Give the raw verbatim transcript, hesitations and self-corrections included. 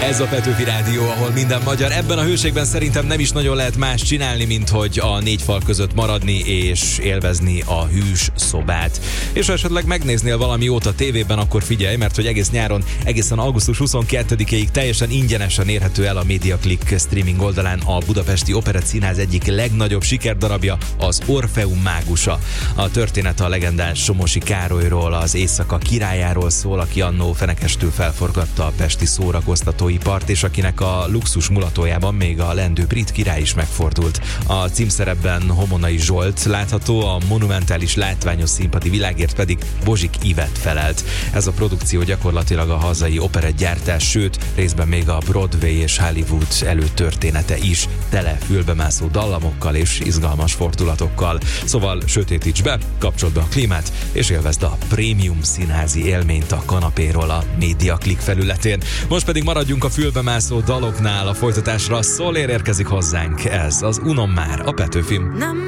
Ez a Petőfi Rádió, ahol minden magyar. Ebben a hőségben szerintem nem is nagyon lehet más csinálni, mint hogy a négy fal között maradni és élvezni a hűs szobát. És ha esetleg megnéznél valami jót a tévében, akkor figyelj, mert hogy egész nyáron, egészen augusztus huszonkettedikéig teljesen ingyenesen érhető el a MediaClick streaming oldalán a Budapesti Operett Színház egyik legnagyobb sikerdarabja, az Orfeum Mágusa. A történet a legendás Somosi Károlyról, az éjszaka királyáról szól, aki annó fenekestül felforgatta a pesti szórakoztatóipart, és akinek a luxus mulatójában még a lendő brit király is megfordult. A címszerepben Homonai Zsolt látható, a monumentális látványos színpadi világért pedig Bozsik Ivett felelt. Ez a produkció gyakorlatilag a hazai operettgyártás, sőt, részben még a Broadway és Hollywood előtörténete is, tele fülbemászó dallamokkal és izgalmas fordulatokkal. Szóval sötétíts be, kapcsold be a klímát, és élvezd a prémium színházi élményt a kanapéról a MediaClick felületén. Most pedig maradjunk a fülbemászó daloknál, a folytatásra Soler érkezik hozzánk. Ez az Unom már, a Petőfim.